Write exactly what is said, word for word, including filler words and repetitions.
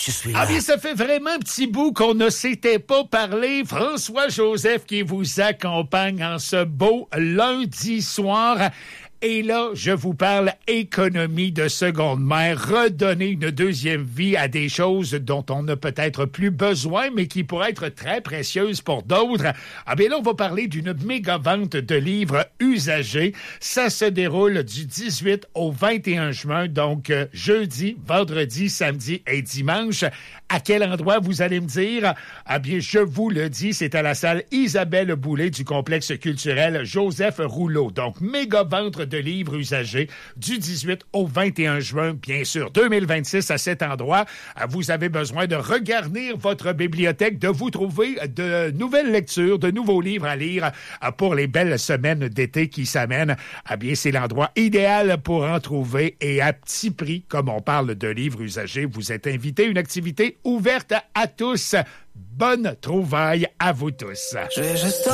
je suis là. Ah bien, ça fait vraiment un petit bout qu'on ne s'était pas parlé. François Joseph qui vous accompagne en ce beau lundi soir. Et là, je vous parle économie de seconde main, redonner une deuxième vie à des choses dont on n'a peut-être plus besoin, mais qui pourraient être très précieuses pour d'autres. Ah bien là, on va parler d'une méga vente de livres usagés. Ça se déroule du dix-huit au vingt et un juin, donc euh, jeudi, vendredi, samedi et dimanche. À quel endroit, vous allez me dire? Ah bien, je vous le dis, c'est à la salle Isabelle Boulay du complexe culturel Joseph Rouleau. Donc, méga vente de livres usagés du dix-huit au vingt et un juin, bien sûr, deux mille vingt-six à cet endroit. Vous avez besoin de regarnir votre bibliothèque, de vous trouver de nouvelles lectures, de nouveaux livres à lire pour les belles semaines d'été qui s'amènent. Ah bien, c'est l'endroit idéal pour en trouver et à petit prix, comme on parle de livres usagés, vous êtes invité à une activité ouverte à tous. Bonne trouvaille à vous tous. Je vais juste